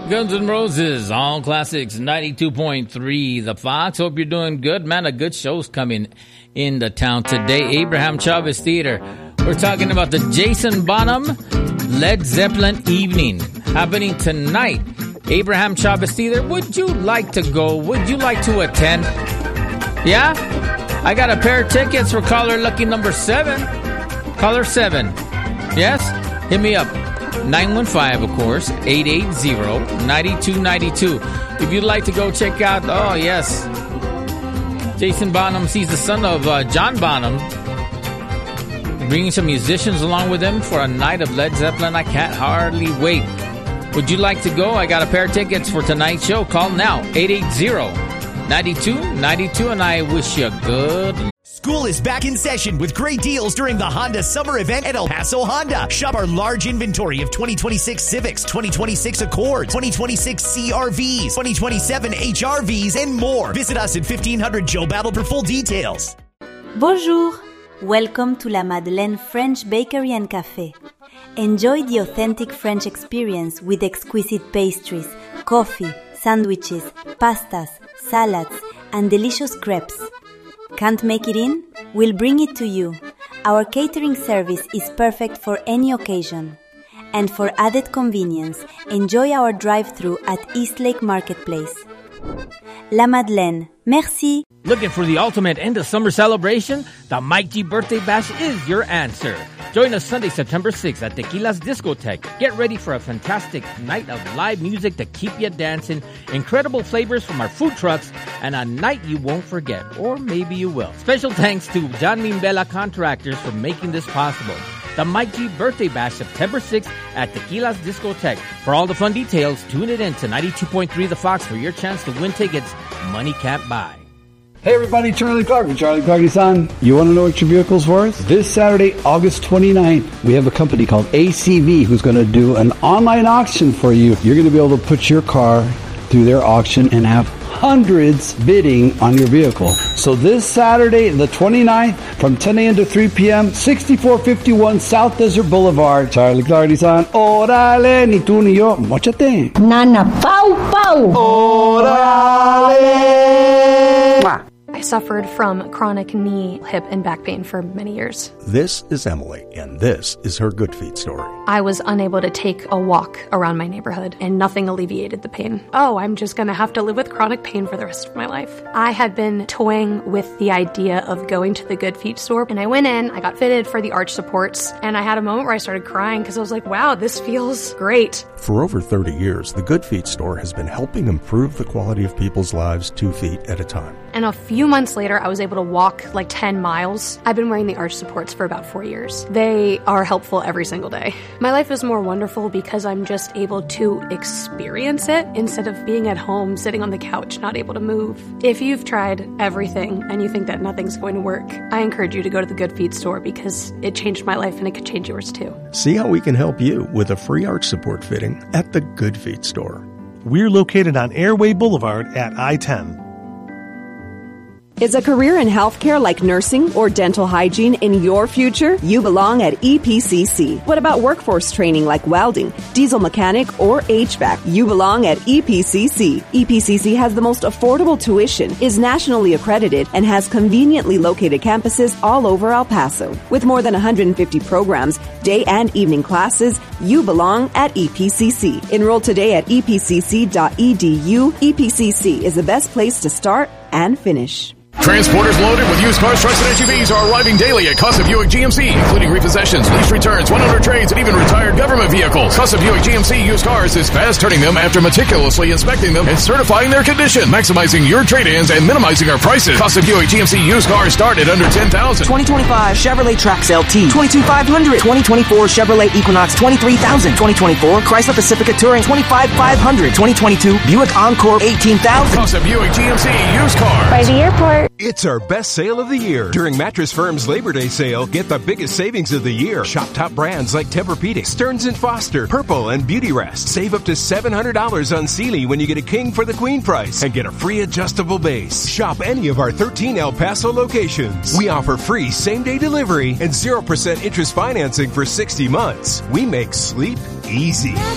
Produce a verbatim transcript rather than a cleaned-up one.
Guns N' Roses, all classics, ninety-two point three The Fox. Hope you're doing good. Man, a good show's coming into town today. Abraham Chavez Theater. We're talking about the Jason Bonham Led Zeppelin evening happening tonight. Abraham Chavez Theater. Would you like to go? Would you like to attend? Yeah? I got a pair of tickets for caller lucky number seven. Caller seven. Yes? Hit me up. nine one five, of course, eight eight zero, nine two nine two. If you'd like to go check out, oh, yes, Jason Bonham, he's the son of uh, John Bonham, bringing some musicians along with him for a night of Led Zeppelin. I can't hardly wait. Would you like to go? I got a pair of tickets for tonight's show. Call now, eight eight zero, nine two nine two, and I wish you good luck. School is back in session with great deals during the Honda Summer Event at El Paso Honda. Shop our large inventory of twenty twenty-six Civics, twenty twenty-six Accords, twenty twenty-six C R Vs, twenty twenty-seven H R Vs, and more. Visit us at fifteen hundred Joe Battle for full details. Bonjour. Welcome to La Madeleine French Bakery and Café. Enjoy the authentic French experience with exquisite pastries, coffee, sandwiches, pastas, salads, and delicious crepes. Can't make it in? We'll bring it to you. Our catering service is perfect for any occasion. And for added convenience, enjoy our drive-thru at Eastlake Marketplace. La Madeleine. Merci. Looking for the ultimate end of summer celebration? The Mike G Birthday Bash is your answer. Join us Sunday, September sixth at Tequila's Discotheque. Get ready for a fantastic night of live music to keep you dancing, incredible flavors from our food trucks, and a night you won't forget. Or maybe you will. Special thanks to John Mimbela Contractors for making this possible. The Mike G Birthday Bash, September sixth at Tequila's Discotheque. For all the fun details, tune it in to ninety-two point three The Fox for your chance to win tickets money can't buy. Hey everybody, Charlie Clark with Charlie Clark-san. You want to know what your vehicle's worth? This Saturday, August twenty-ninth, we have a company called A C V who's going to do an online auction for you. You're going to be able to put your car through their auction and have hundreds bidding on your vehicle. So this Saturday, the twenty-ninth, from ten a.m. to three p.m., sixty-four fifty-one South Desert Boulevard. Charlie Clark-san. Orale, ni tú ni yo. Mochate. Nana, pau, pau. Orale. Mwah. I suffered from chronic knee, hip, and back pain for many years. This is Emily, and this is her Good Feet story. I was unable to take a walk around my neighborhood, and nothing alleviated the pain. Oh, I'm just going to have to live with chronic pain for the rest of my life. I had been toying with the idea of going to the Good Feet store, and I went in, I got fitted for the arch supports, and I had a moment where I started crying because I was like, wow, this feels great. For over thirty years, the Good Feet store has been helping improve the quality of people's lives two feet at a time. And a few months later, I was able to walk like ten miles. I've been wearing the arch supports for about four years. They are helpful every single day. My life is more wonderful because I'm just able to experience it instead of being at home, sitting on the couch, not able to move. If you've tried everything and you think that nothing's going to work, I encourage you to go to the Good Feet store because it changed my life and it could change yours too. See how we can help you with a free arch support fitting at the Good Feet store. We're located on Airway Boulevard at I ten. Is a career in healthcare like nursing or dental hygiene in your future? You belong at E P C C. What about workforce training like welding, diesel mechanic, or H V A C? You belong at E P C C. E P C C has the most affordable tuition, is nationally accredited, and has conveniently located campuses all over El Paso. With more than one hundred fifty programs, day and evening classes, you belong at E P C C. Enroll today at e p c c dot e d u. E P C C is the best place to start and finish. Transporters loaded with used cars, trucks, and S U Vs are arriving daily at Casa Buick G M C, including repossessions, lease returns, one owner trades, and even retired government vehicles. Casa Buick G M C used cars is fast turning them after meticulously inspecting them and certifying their condition, maximizing your trade-ins and minimizing our prices. Casa Buick G M C used cars start at under ten thousand dollars. twenty twenty-five Chevrolet Trax L T, twenty-two thousand five hundred dollars. twenty twenty-four Chevrolet Equinox, twenty-three thousand dollars. twenty twenty-four Chrysler Pacifica Touring, twenty-five thousand five hundred dollars. twenty twenty-two Buick Encore, eighteen thousand dollars. Casa Buick G M C used cars. By the airport. It's our best sale of the year. During Mattress Firm's Labor Day sale, get the biggest savings of the year. Shop top brands like Tempur-Pedic, Stearns and Foster, Purple, and Beautyrest. Save up to seven hundred dollars on Sealy when you get a king for the queen price and get a free adjustable base. Shop any of our thirteen El Paso locations. We offer free same-day delivery and zero percent interest financing for sixty months. We make sleep easy.